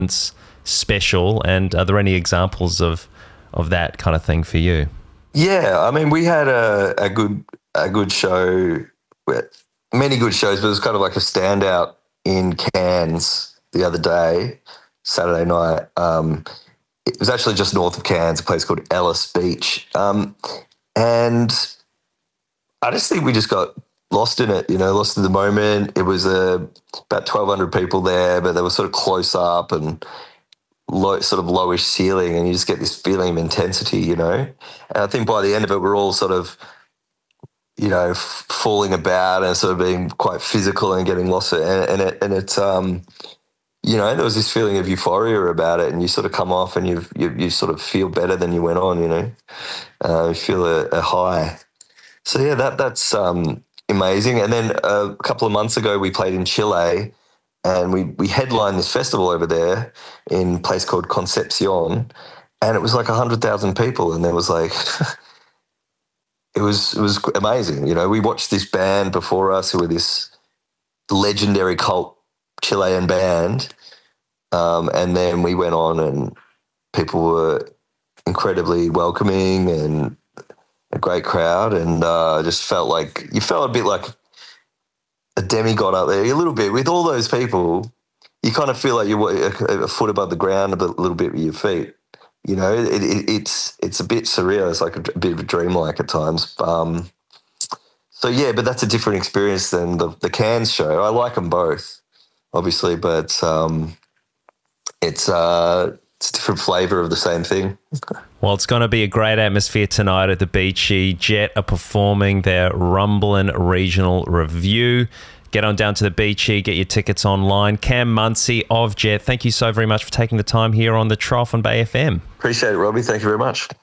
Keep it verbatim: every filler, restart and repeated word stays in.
special, and are there any examples of of that kind of thing for you? Yeah, I mean, we had a, a good a good show, many good shows, but it was kind of like a standout in Cairns the other day, Saturday night. Um, it was actually just north of Cairns, a place called Ellis Beach, um, and I just think we just got lost in it, you know, lost in the moment. It was uh, about twelve hundred people there, but they were sort of close up and low, sort of lowish ceiling, and you just get this feeling of intensity, you know. And I think by the end of it, we're all sort of, you know, f- falling about and sort of being quite physical and getting lost. And, and it, and it's, um, you know, there was this feeling of euphoria about it, and you sort of come off and you you you sort of feel better than you went on, you know. Uh, you feel a, a high. So yeah, that that's um, amazing. And then uh, a couple of months ago, we played in Chile, and we we headlined this festival over there in a place called Concepcion, and it was like a hundred thousand people, and there was like. It was it was amazing. You know, we watched this band before us who were this legendary cult Chilean band, um, and then we went on and people were incredibly welcoming and a great crowd, and uh, just felt like you felt a bit like a demigod up there, a little bit. With all those people, you kind of feel like you're a, a foot above the ground a, bit, a little bit with your feet. You know, it, it, it's it's a bit surreal. It's like a, a bit of a dreamlike at times. Um, so, yeah, but that's a different experience than the, the Cairns show. I like them both, obviously, but um, it's, uh, it's a different flavour of the same thing. Well, it's going to be a great atmosphere tonight at the Beachy. Jet are performing their Rumblin' Regional Review. Get on down to the Beachy, get your tickets online. Cam Muncie of Jet, thank you so very much for taking the time here on the Trough on Bay F M. Appreciate it, Robbie. Thank you very much.